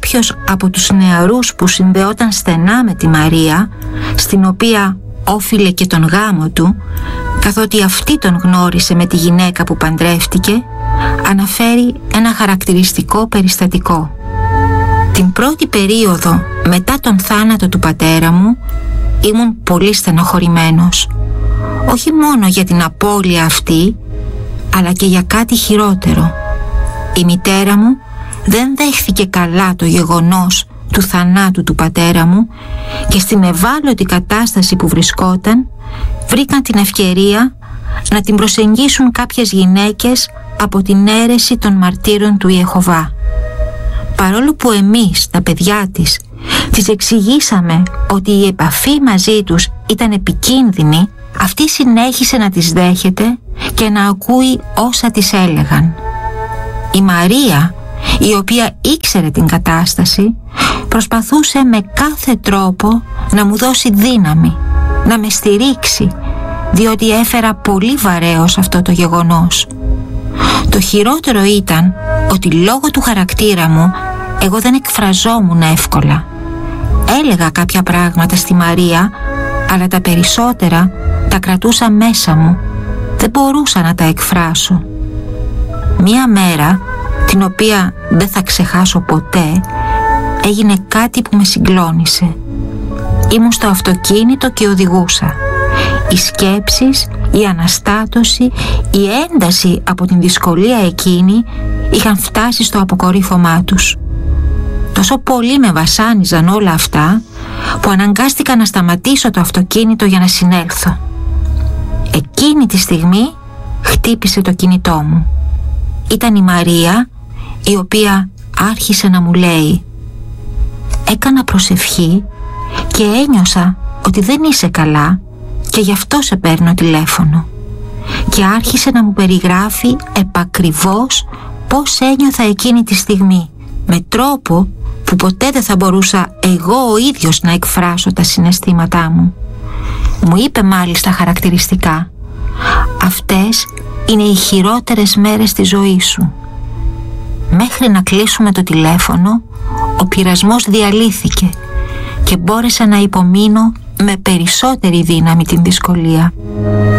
κάποιος από τους νεαρούς που συνδεόταν στενά με τη Μαρία, στην οποία όφιλε και τον γάμο του, καθότι αυτή τον γνώρισε με τη γυναίκα που παντρεύτηκε, αναφέρει ένα χαρακτηριστικό περιστατικό. Την πρώτη περίοδο μετά τον θάνατο του πατέρα μου ήμουν πολύ στενοχωρημένος, όχι μόνο για την απώλεια αυτή, αλλά και για κάτι χειρότερο. Η μητέρα μου δεν δέχθηκε καλά το γεγονός του θανάτου του πατέρα μου και στην ευάλωτη κατάσταση που βρισκόταν βρήκαν την ευκαιρία να την προσεγγίσουν κάποιες γυναίκες από την αίρεση των μαρτύρων του Ιεχωβά. Παρόλο που εμείς, τα παιδιά της εξηγήσαμε ότι η επαφή μαζί τους ήταν επικίνδυνη, αυτή συνέχισε να τις δέχεται και να ακούει όσα της έλεγαν. Η Μαρία, η οποία ήξερε την κατάσταση, προσπαθούσε με κάθε τρόπο να μου δώσει δύναμη, να με στηρίξει, διότι έφερα πολύ βαρέως αυτό το γεγονός. Το χειρότερο ήταν ότι λόγω του χαρακτήρα μου εγώ δεν εκφραζόμουν εύκολα. Έλεγα κάποια πράγματα στη Μαρία, αλλά τα περισσότερα τα κρατούσα μέσα μου. Δεν μπορούσα να τα εκφράσω. Μία μέρα, την οποία δεν θα ξεχάσω ποτέ, έγινε κάτι που με συγκλώνησε. Ήμουν στο αυτοκίνητο και οδηγούσα. Οι σκέψεις, η αναστάτωση, η ένταση από την δυσκολία εκείνη είχαν φτάσει στο αποκορύφωμά τους. Τόσο πολύ με βασάνιζαν όλα αυτά που αναγκάστηκα να σταματήσω το αυτοκίνητο για να συνέλθω. Εκείνη τη στιγμή χτύπησε το κινητό μου. Ήταν η Μαρία, η οποία άρχισε να μου λέει: «Έκανα προσευχή και ένιωσα ότι δεν είσαι καλά και γι' αυτό σε παίρνω τηλέφωνο». Και άρχισε να μου περιγράφει επακριβώς πώς ένιωθα εκείνη τη στιγμή, με τρόπο που ποτέ δεν θα μπορούσα εγώ ο ίδιος να εκφράσω τα συναισθήματά μου. Μου είπε μάλιστα χαρακτηριστικά: «Αυτές είναι οι χειρότερες μέρες της ζωής σου». Μέχρι να κλείσουμε το τηλέφωνο, ο πειρασμός διαλύθηκε και μπόρεσα να υπομείνω με περισσότερη δύναμη την δυσκολία.